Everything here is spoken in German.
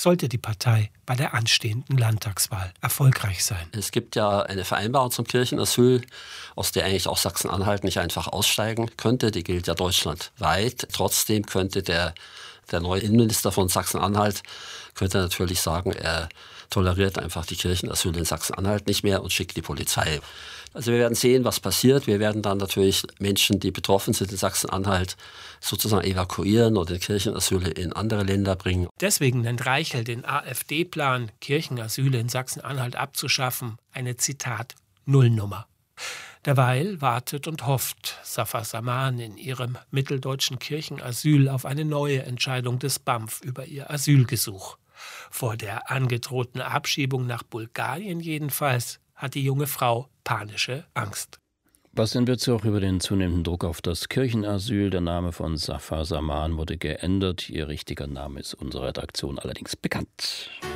sollte die Partei bei der anstehenden Landtagswahl erfolgreich sein. Es gibt ja eine Vereinbarung zum Kirchenasyl, aus der eigentlich auch Sachsen-Anhalt nicht einfach aussteigen könnte. Die gilt ja deutschlandweit. Trotzdem könnte der neue Innenminister von Sachsen-Anhalt könnte natürlich sagen, er toleriert einfach die Kirchenasyl in Sachsen-Anhalt nicht mehr und schickt die Polizei. Also wir werden sehen, was passiert. Wir werden dann natürlich Menschen, die betroffen sind in Sachsen-Anhalt, sozusagen evakuieren oder Kirchenasyle in andere Länder bringen. Deswegen nennt Reichel den AfD-Plan, Kirchenasyle in Sachsen-Anhalt abzuschaffen, eine, Zitat, Nullnummer. Derweil wartet und hofft Safa Saman in ihrem mitteldeutschen Kirchenasyl auf eine neue Entscheidung des BAMF über ihr Asylgesuch. Vor der angedrohten Abschiebung nach Bulgarien jedenfalls hat die junge Frau panische Angst. Bastian Würzog über den zunehmenden Druck auf das Kirchenasyl. Der Name von Safa Saman wurde geändert. Ihr richtiger Name ist unserer Redaktion allerdings bekannt.